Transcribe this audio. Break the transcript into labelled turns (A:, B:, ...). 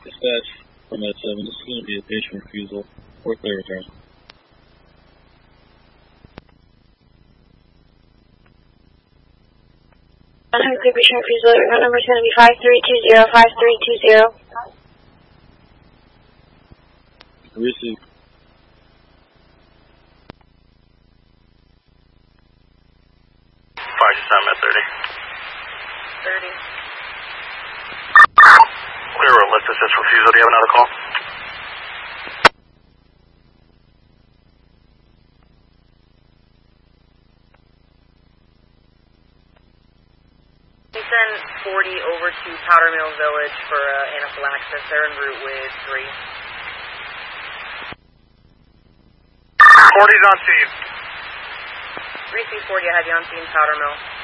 A: Dispatch from at 7. This is going to be a patient refusal or clear return.
B: Clear patient refusal. Your number is going to be 5320 5320.
A: Receive.
C: At 30.
B: 30.
C: Clear road, lift assist refusal. Do you have another call?
D: They send 40 over to Powder Mill Village for anaphylaxis. They're en route with 3.
C: 40's on scene.
D: 3C40, I have you on scene, Powder Mill.